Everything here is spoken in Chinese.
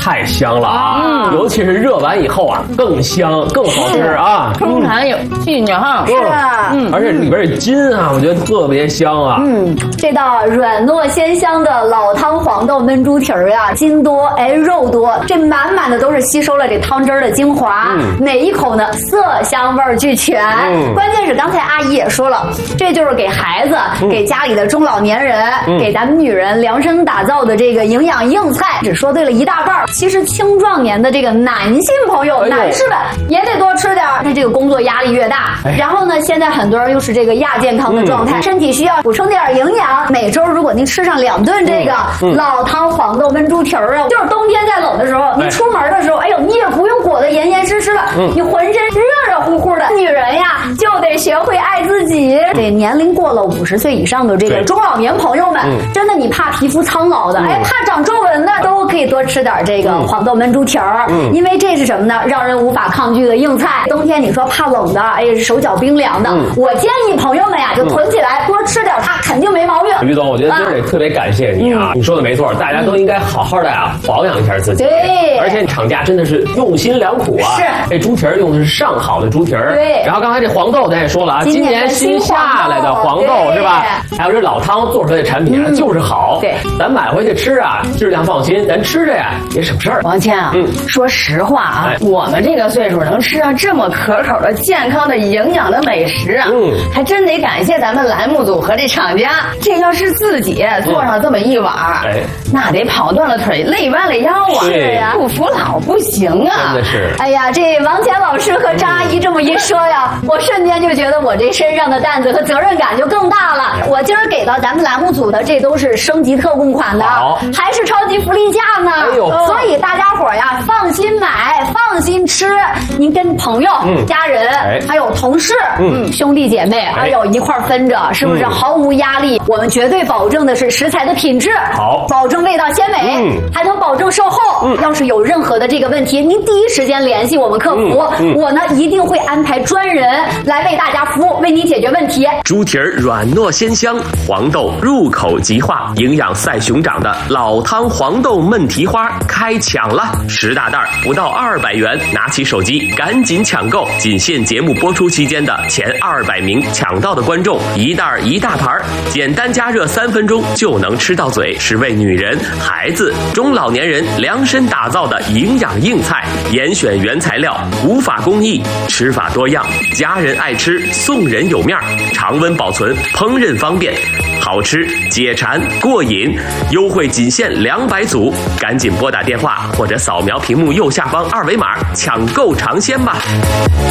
太香了啊！尤其是热完以后啊，更香更好吃啊！ 口感有细腻哈， 是啊， 而且里边有筋啊，我觉得特别香啊。 这道软糯鲜香的老汤黄豆焖猪蹄儿呀，筋多肉多，这满满的都是吸收了这汤汁儿的精华，每一口呢色香味俱全。关键是刚才阿姨也说了，这就是给孩子、给家里的中老年人、给咱们女人量身打造的这个营养硬菜，只说对了一大半。其实青壮年的这个男性朋友、男士们也得多吃点儿。那这个工作压力越大，然后呢，现在很多人又是这个亚健康的状态，身体需要补充点营养。每周如果您吃上2顿这个老汤黄豆焖猪蹄儿啊，就是冬天再冷的时候，您出门的时候，哎呦，你也不用裹得严严实实了，你浑身热热乎乎的。女人呀，就得学会爱自己。这年龄过了50岁以上的这个中老年朋友们，真的你怕皮肤苍老的，怕长皱纹的，都可以多吃点这个黄豆焖猪蹄儿，因为这是什么呢？让人无法抗拒的硬菜。冬天你说怕冷的，手脚冰凉的，我建议朋友们呀，就囤起来多吃点它，肯定没毛病。 于总，我觉得今儿也特别感谢你啊！你说的没错，大家都应该好好的保养一下自己。 对， 而且厂家真的是用心良苦啊！ 是， 这猪蹄儿用的是上好的猪蹄儿。 对。 然后刚才这黄豆咱也说了啊，今年新下来的黄豆是吧？还有这老汤做出来的产品就是好。 对， 咱买回去吃啊，质量放心，咱吃着呀也省事儿。 王倩啊，说实话啊，我们这个岁数能吃上这么可口的、健康的、营养的美食啊，还真得感谢咱们栏目组和这厂家。这要是自己做上这么一碗，那得跑断了腿、累弯了腰啊！ 是呀，不服老不行啊！ 真的是。 哎呀，这王乾老师和张阿姨这么一说呀，我瞬间就觉得我这身上的担子和责任感就更大了。我今儿给到咱们栏目组的，这都是升级特供款的，还是超级福利价呢。所以大家伙呀，放心买，放心吃。您跟朋友、家人，还有同事、兄弟姐妹，还有一块分着，是不是毫无压力？我们绝对保证的是食材的品质， 好， 保证味道鲜美，还能保证售后。要是有任何的这个问题，您第一时间联系我们客服，我呢一定会安排专人来为大家服务，为您解决问题。 猪蹄儿软糯鲜香，黄豆入口即化，营养赛熊掌的老汤黄豆焖蹄花开抢了，10大袋不到200元，拿起手机赶紧抢购，仅限节目播出期间的前200名抢到的观众，1袋1大盘，简单加热3分钟就能吃到嘴，是为女人、孩子、中老年人量身打造的营养硬菜，严选原材料，无法工艺，吃法多样，家人爱吃，送人有面，常温保存，烹饪方便，好吃解馋过瘾，优惠仅限200组，赶紧拨打电话或者扫描屏幕右下方2维码抢购尝鲜吧。